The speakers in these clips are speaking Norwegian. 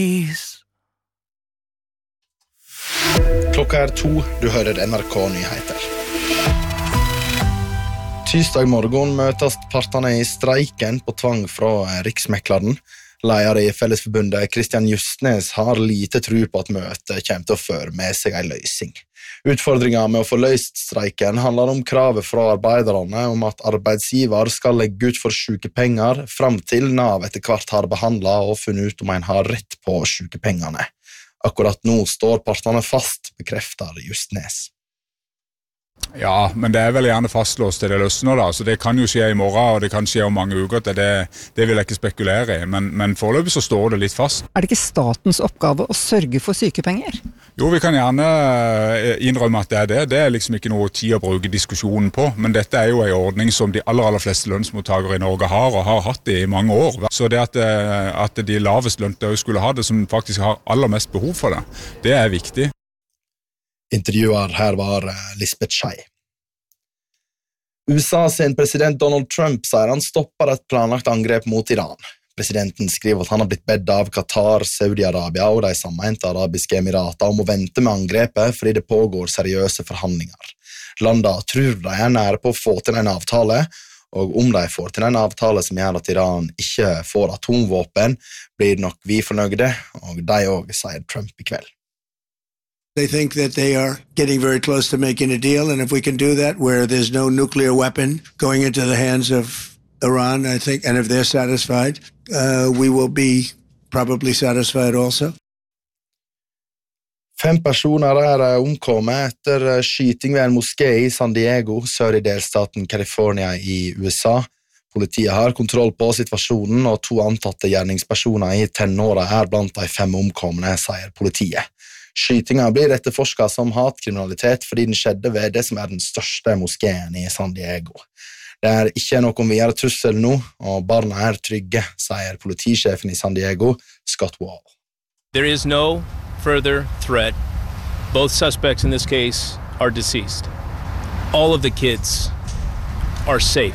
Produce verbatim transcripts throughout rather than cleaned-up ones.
Klokka er to, du hører N R K-nyheter. Tirsdag morgen møtes partene i streiken på tvang fra Riksmekleren. Leder i Fellesforbundet Kristian Justnes har lite tro på at møtet kommer til å føre med seg en løsning. Utfordringen med å få løst streiken handler om kravet fra arbeiderne om at arbeidsgiver skal legge ut for sykepenger frem til Nav etter hvert har behandlet og funnet ut om en har rett på sykepengene. Akkurat nå står partene fast, bekrefter Justnes. Ja, men det er vel gjerne fastlåst til det løsner da, så det kan jo skje i morgen, og det kan skje om mange uker, det, det vil jeg ikke spekulere i, men, men foreløpig så står det litt fast. Er det ikke statens oppgave å sørge for sykepenger? Jo, vi kan gjerne innrømme at det er det. Det er liksom ikke noe tid å bruke diskusjonen på, men dette er jo en ordning som de aller, aller fleste lønnsmottakere i Norge har, og har hatt det i mange år. Så det at, at de lavest lønte skulle ha det, som faktisk har aller mest behov for det, det er viktig. Intervjuer her var Lisbeth Schei. U S A sin president Donald Trump sier han stopper et planlagt angrep mot Iran. Presidenten skriver at han har blitt bedt av Qatar, Saudi-Arabia og de sammente arabiske emirater om å vente med angrepet fordi det pågår seriøse forhandlinger. Landet tror de er nære på å få til en avtale, og om de får til en avtale som gjør at Iran ikke får atomvåpen, blir nok vi fornøyde, og de også, sier Trump i kveld. They think that they are getting very close to making a deal, and if we can do that where there's no nuclear weapon going into the hands of Iran, I think, and if they're satisfied, uh, we will be probably satisfied also. Fem personer er omkommet etter skyting ved en moské i San Diego, sør i delstaten California i U S A. Politiet har kontroll på situasjonen, og to antatte gjerningspersoner i tenåra er blant de fem omkomne, sier politiet. Skytingen blir etterforsket som hatkriminalitet fordi den skjedde ved det som er den største moskeen i San Diego. Det er ikke noen videre trussel nå, og barna er trygge, sier politisjefen i San Diego, Scott Wall. There is no further threat. Both suspects in this case are deceased. All of the kids are safe.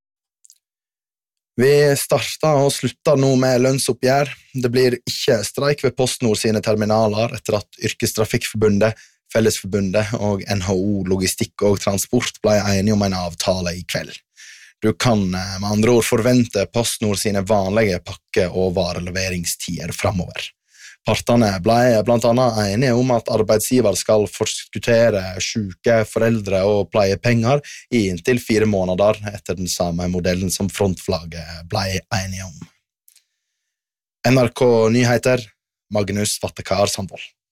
Vi starter og slutter nå med lønnsoppgjør. Det blir ikke streik ved PostNord sine terminaler etter at Yrkestrafikkforbundet, Fellesforbundet og N H O Logistikk og Transport ble enige om en avtale i kveld. Du kan med andre ord forvente PostNord sine vanlige pakke- og vareleveringstider fremover. Partene ble blant annet enige om at arbeidsgiver skal forskuttere syke, foreldre og pleiepenger i inntil fire måneder etter den samme modellen som frontflagget ble enige om. N R K Nyheter, Magnus Vattekar Sandvold.